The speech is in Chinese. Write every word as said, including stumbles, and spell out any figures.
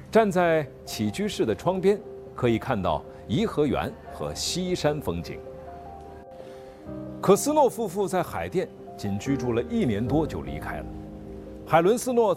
站在起居室的窗边，可以看到颐和园和西山风景。可斯诺夫妇在海淀仅居住了一年多就离开了。海伦斯诺